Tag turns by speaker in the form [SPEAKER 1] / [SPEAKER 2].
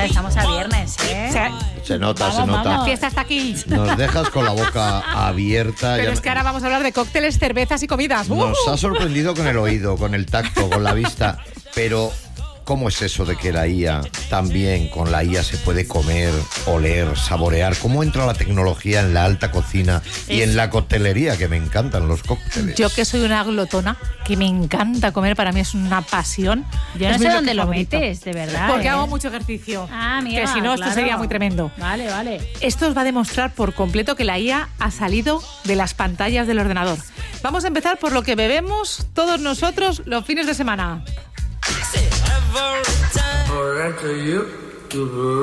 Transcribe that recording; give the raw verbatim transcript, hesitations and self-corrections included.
[SPEAKER 1] ya estamos a viernes, ¿eh?
[SPEAKER 2] Se,
[SPEAKER 3] Se nota,
[SPEAKER 2] vamos,
[SPEAKER 3] se nota.
[SPEAKER 2] vamos.
[SPEAKER 1] La fiesta está aquí.
[SPEAKER 3] Nos dejas con la boca abierta.
[SPEAKER 2] Pero
[SPEAKER 3] Ya
[SPEAKER 2] es que ahora vamos a hablar de cócteles, cervezas y comidas. ¡Uh!
[SPEAKER 3] Nos ha sorprendido con el oído, con el tacto, con la vista, pero ¿cómo es eso de que la I A, también con la I A se puede comer, oler, saborear? ¿Cómo entra la tecnología en la alta cocina y
[SPEAKER 1] Es-
[SPEAKER 3] en la coctelería, que me encantan los cócteles?
[SPEAKER 2] Yo que soy una glotona, que me encanta comer, para mí es una pasión.
[SPEAKER 1] Yo no
[SPEAKER 2] Es
[SPEAKER 1] sé
[SPEAKER 2] mi
[SPEAKER 1] dónde
[SPEAKER 2] bloque
[SPEAKER 1] lo
[SPEAKER 2] favorito.
[SPEAKER 1] metes, de verdad.
[SPEAKER 2] Porque
[SPEAKER 1] ¿eh?
[SPEAKER 2] hago mucho ejercicio.
[SPEAKER 1] Ah, mira,
[SPEAKER 2] que si no, esto
[SPEAKER 1] claro.
[SPEAKER 2] sería muy tremendo.
[SPEAKER 1] Vale, vale.
[SPEAKER 2] Esto os va a demostrar por completo que la I A ha salido de las pantallas del ordenador. Vamos a empezar por lo que bebemos todos nosotros los fines de semana.
[SPEAKER 4] Forever you to